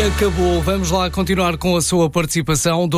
Acabou. Vamos lá continuar com a sua participação.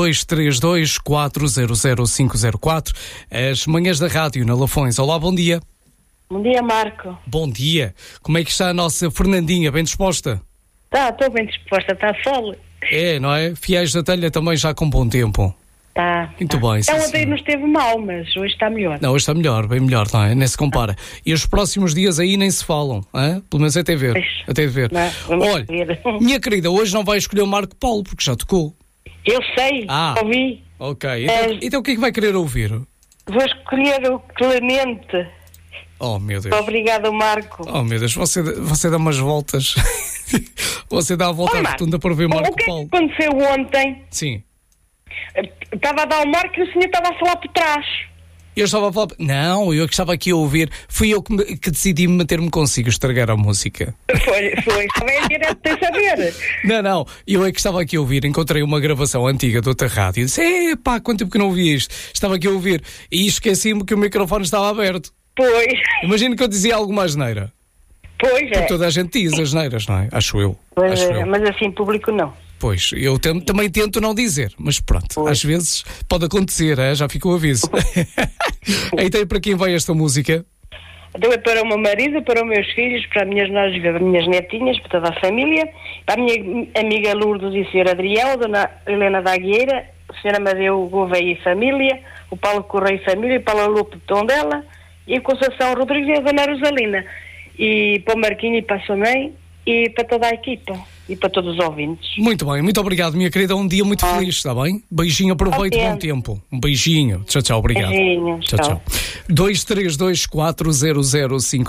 232-400-504. As manhãs da rádio na Lafões. Olá, bom dia. Bom dia, Marco. Bom dia. Como é que está a nossa Fernandinha? Bem disposta? Estou bem disposta. Está sol? É, não é? Fiéis da telha também já com bom tempo. Está. Muito bem. Ela ontem não esteve mal, mas hoje está melhor. Não, hoje está melhor, bem melhor, não é? Nem se compara. E os próximos dias aí nem se falam, hein? Pelo menos até ver. Até ver. Olha, minha querida, hoje não vai escolher o Marco Paulo, porque já tocou. Eu sei, ouvi. Ok. Então o que é que vai querer ouvir? Vou escolher o Clemente. Oh, meu Deus. Obrigado, Marco. Oh, meu Deus, você dá umas voltas. Você dá a volta à rotunda para ver Marco Paulo. O que aconteceu ontem? Sim. Estava a dar o Marco e o senhor estava a falar por trás. Eu estava a falar... Não, eu que estava aqui a ouvir. Fui eu que decidi meter-me consigo, estragar a música. Foi. Estava em direto sem saber. Não. Eu é que estava aqui a ouvir. Encontrei uma gravação antiga de outra rádio. E disse, quanto tempo que não ouvi isto. Estava aqui a ouvir. E esqueci-me que o microfone estava aberto. Pois. Imagino que eu dizia alguma asneira. Pois é. Porque toda a gente diz asneiras, não é? Acho eu. Pois é, mas assim, público não. Pois, eu também tento não dizer, mas pronto, às vezes pode acontecer, já fica o aviso. Então, para quem vai esta música? Então é para o meu marido, para os meus filhos, para as minhas noras, para as minhas netinhas, para toda a família, para a minha amiga Lourdes e a senhora Adrião, a dona Helena da Agueira, a senhora Amadeu Gouveia e família, o Paulo Correia e família, o Paulo Lupe de Tondela, e a Conceição Rodrigues e a dona Rosalina. E para o Marquinho e para a sua mãe, e para toda a equipa. E para todos os ouvintes. Muito bem, muito obrigado, minha querida. Um dia muito feliz, está bem? Beijinho, aproveite, bom tempo. Um beijinho. Tchau, obrigado. Beijinho, tchau.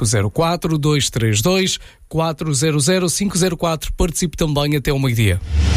232-400-504, 232-400-504. Participe também até o meio-dia.